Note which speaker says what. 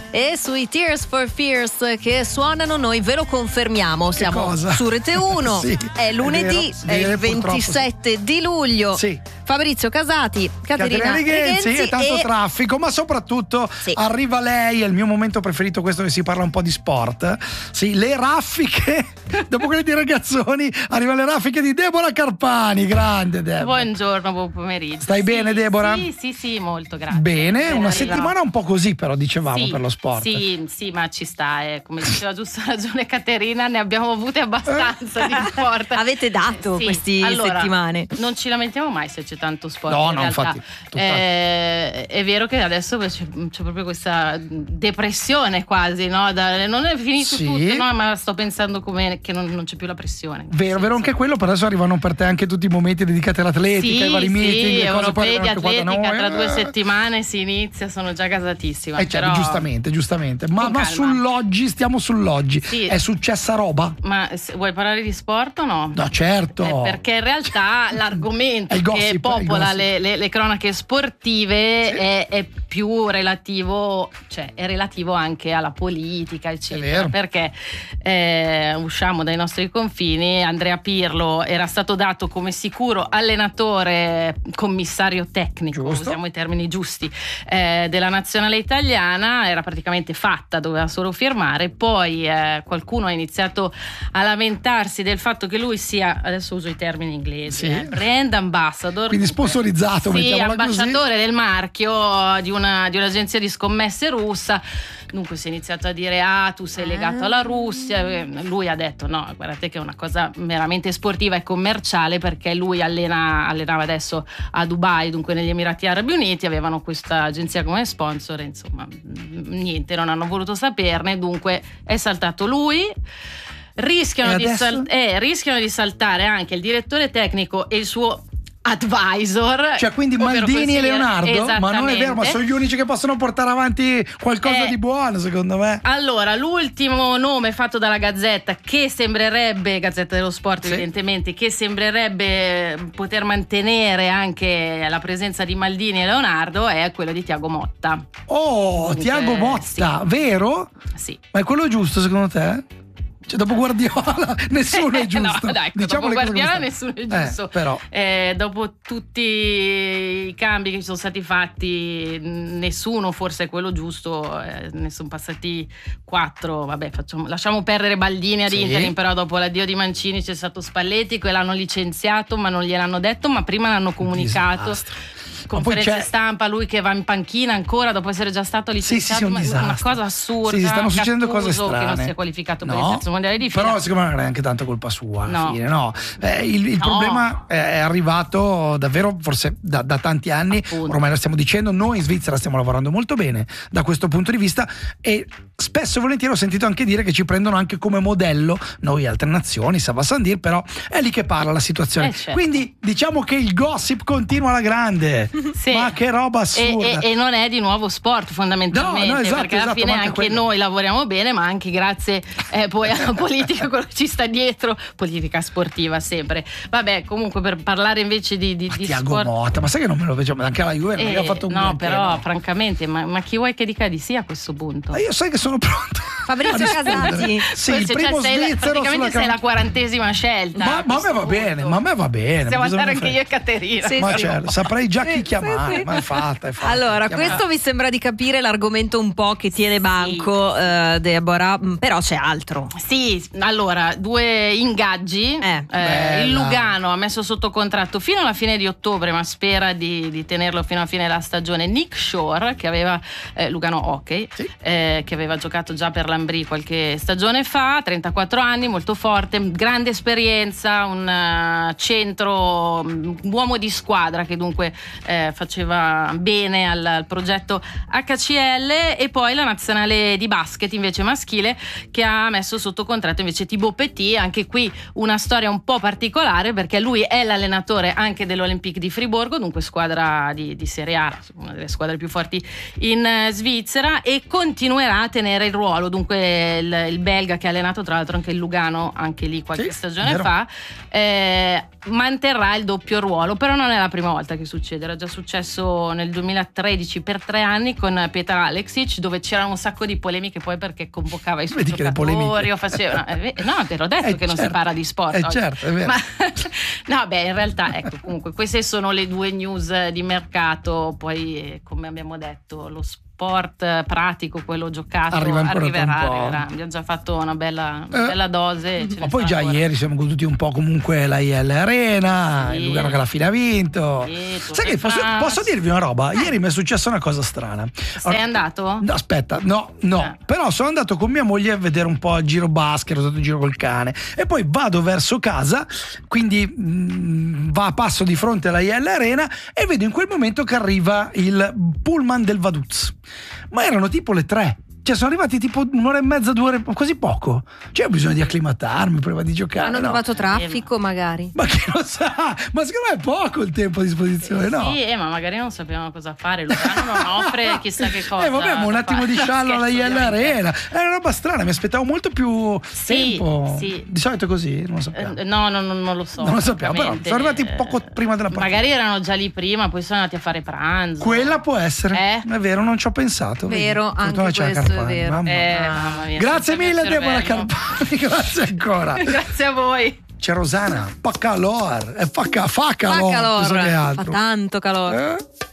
Speaker 1: E sui Tears for Fears che suonano noi ve lo confermiamo, siamo su Rete 1,
Speaker 2: sì,
Speaker 1: è lunedì, è il 27 di luglio.
Speaker 2: Sì.
Speaker 1: Fabrizio Casati, Caterina Righenzi
Speaker 2: e tanto traffico, ma soprattutto arriva lei, è il mio momento preferito, questo che si parla un po' di sport. Sì, le raffiche, dopo quelle di Ragazzoni, arrivano le raffiche di Deborah Carpani, grande Deborah.
Speaker 3: Buongiorno, buon pomeriggio.
Speaker 2: Stai bene, Deborah?
Speaker 3: Sì, molto, grazie.
Speaker 2: Bene, una settimana un po' così però, dicevamo, per lo sport.
Speaker 3: Sì, ma ci sta, come diceva giusto ragione Caterina, ne abbiamo avute abbastanza di sport.
Speaker 1: Avete dato queste settimane.
Speaker 3: Non ci lamentiamo mai se c'è tanto sport.
Speaker 2: No,
Speaker 3: in realtà.
Speaker 2: infatti.
Speaker 3: È vero che adesso c'è proprio questa depressione quasi, no? Non è finito tutto, no? Ma sto pensando che non c'è più la pressione.
Speaker 2: Vero anche quello, però adesso arrivano per te anche tutti i momenti dedicati all'atletica, ai vari meeting, le cose poi
Speaker 3: di atletica, tra 2 settimane si inizia, sono già gasatissima.
Speaker 2: Però... giustamente. Ma sull'oggi, stiamo sull'oggi.
Speaker 3: Sì.
Speaker 2: È successa roba?
Speaker 3: Ma vuoi parlare di sport o no?
Speaker 2: No, certo.
Speaker 3: Perché in realtà l'argomento che popola le cronache sportive è più relativo, cioè è relativo anche alla politica, eccetera. Perché usciamo dai nostri confini. Andrea Pirlo era stato dato come sicuro allenatore, commissario tecnico, usiamo i termini giusti, della nazionale italiana. Era praticamente fatta, doveva solo firmare. Poi qualcuno ha iniziato a lamentarsi del fatto che lui sia, adesso uso i termini inglesi, brand ambassador,
Speaker 2: quindi sponsorizzato,
Speaker 3: ambasciatore del marchio di un'agenzia di scommesse russa. Dunque si è iniziato a dire tu sei legato alla Russia. Lui ha detto no, guardate che è una cosa meramente sportiva e commerciale, perché lui allenava adesso a Dubai, dunque negli Emirati Arabi Uniti, avevano questa agenzia come sponsor, insomma niente, non hanno voluto saperne, dunque è saltato lui. Rischiano di saltare anche il direttore tecnico e il suo advisor,
Speaker 2: cioè quindi Maldini e Leonardo, ma non è vero, ma sono gli unici che possono portare avanti qualcosa di buono, secondo me.
Speaker 3: Allora, l'ultimo nome fatto dalla Gazzetta, che sembrerebbe, Gazzetta dello Sport evidentemente, che sembrerebbe poter mantenere anche la presenza di Maldini e Leonardo, è quello di Thiago Motta.
Speaker 2: Thiago Motta, vero?
Speaker 3: Sì.
Speaker 2: Ma è quello giusto secondo te? Cioè, dopo Guardiola nessuno è giusto.
Speaker 3: No, dai, dopo Guardiola nessuno è giusto.
Speaker 2: Però.
Speaker 3: Dopo tutti i cambi che ci sono stati fatti, nessuno forse è quello giusto. Ne sono passati 4. Vabbè, lasciamo perdere Baldini ad Interim, però dopo l'addio di Mancini c'è stato Spalletti, che l'hanno licenziato, ma non gliel'hanno detto, ma prima l'hanno comunicato. Conferenza stampa, lui che va in panchina ancora dopo essere già stato licenziato, una cosa assurda.
Speaker 2: Stanno succedendo cose strane.
Speaker 3: Che non si è qualificato per il terzo mondiale di fila.
Speaker 2: Però secondo me non è neanche tanto colpa sua alla fine, il problema è arrivato davvero forse da tanti anni. Appunto. Ormai lo stiamo dicendo, noi in Svizzera stiamo lavorando molto bene da questo punto di vista, e spesso e volentieri ho sentito anche dire che ci prendono anche come modello noi altre nazioni, ça va sans dire, però è lì che parla la situazione. Quindi diciamo che il gossip continua alla grande. Ma che roba assurda.
Speaker 3: E non è di nuovo sport fondamentalmente, perché alla fine anche noi lavoriamo bene, ma anche grazie poi alla politica, quello che ci sta dietro, politica sportiva sempre. Vabbè, comunque per parlare invece di
Speaker 2: Thiago
Speaker 3: sport,
Speaker 2: Motta, ma sai che non me lo vedo, anche alla Juve non ha fatto un
Speaker 3: no, però francamente, ma chi vuoi che dica di sì a questo punto?
Speaker 2: Io sai che sono pronto.
Speaker 1: Fabrizio Casati.
Speaker 2: Sì, il primo svizzero
Speaker 3: praticamente sei la 40ª scelta.
Speaker 2: Ma a me va bene,
Speaker 3: Possiamo andare anche io e Caterina.
Speaker 2: Certo, saprei già chi chiamare, ma è fatta.
Speaker 1: Allora, questo mi sembra di capire l'argomento un po' che tiene banco, Deborah, però c'è altro.
Speaker 3: Sì, allora, 2 ingaggi. Il Lugano ha messo sotto contratto fino alla fine di ottobre, ma spera di tenerlo fino alla fine della stagione, Nick Shore, che aveva Lugano Hockey, che aveva giocato già per l'Ambrì qualche stagione fa, 34 anni, molto forte, grande esperienza, un centro, un uomo di squadra che dunque faceva bene al progetto HCL. E poi la nazionale di basket invece maschile, che ha messo sotto contratto invece Thibaut Petit. Anche qui una storia un po' particolare, perché lui è l'allenatore anche dell'Olympique di Friburgo, dunque squadra di Serie A, una delle squadre più forti in Svizzera, e continuerà a tenere il ruolo. Dunque comunque il belga che ha allenato tra l'altro anche il Lugano, anche lì qualche stagione fa, manterrà il doppio ruolo, però non è la prima volta che succede, era già successo nel 2013 per 3 anni con Petar Aleksic, dove c'erano un sacco di polemiche poi perché convocava i suoi giocatori o faceva no, te l'ho detto che non si parla di sport
Speaker 2: certo, è vero.
Speaker 3: No, beh, in realtà ecco, comunque queste sono le 2 news di mercato, poi come abbiamo detto lo sport pratico, quello giocato, arriverà. Abbiamo già fatto una bella dose.
Speaker 2: Ma poi già ieri siamo goduti un po' comunque la IL Arena, il Lugano che alla fine ha vinto. Sai che posso dirvi una roba? Ieri mi è successa una cosa strana.
Speaker 3: Sei andato?
Speaker 2: No, aspetta, no. Però sono andato con mia moglie a vedere un po' il giro basket, ho dato un giro col cane e poi vado verso casa, quindi va a passo di fronte alla IL Arena e vedo in quel momento che arriva il pullman del Vaduz. Ma erano tipo le 3. Cioè sono arrivati tipo 1 ora e mezza, 2 ore, quasi poco. Cioè ho bisogno di acclimatarmi prima di giocare.
Speaker 1: Hanno trovato traffico magari.
Speaker 2: Ma chi lo sa? Ma secondo me è poco il tempo a disposizione, no?
Speaker 3: Sì, ma magari non sapevano cosa fare. Lugano non offre chissà che cosa.
Speaker 2: Vabbè, ma un attimo di sciallo alla IL Arena. È una roba strana, mi aspettavo molto più tempo.
Speaker 3: Sì.
Speaker 2: Di solito è così, non lo sappiamo.
Speaker 3: No, non lo so.
Speaker 2: Non lo sappiamo, però sono arrivati poco prima della partita.
Speaker 3: Magari erano già lì prima, poi sono andati a fare pranzo.
Speaker 2: Quella può essere. È vero, non ci ho pensato.
Speaker 1: Vero, anche questo è vero.
Speaker 3: Mamma mia,
Speaker 2: grazie mille Deborah Carpani, grazie ancora.
Speaker 3: Grazie a voi.
Speaker 2: C'è Rosana, fa calor, fa calor,
Speaker 1: fa tanto calore.